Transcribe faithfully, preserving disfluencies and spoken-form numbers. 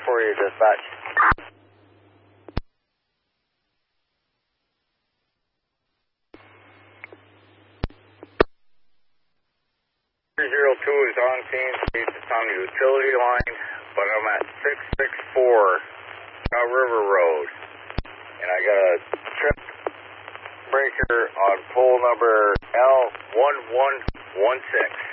for you, dispatch. three zero two is on scene. It's on the utility line, but I'm at six six four Cow River Road. And I got a trip breaker on pole number L one one one six.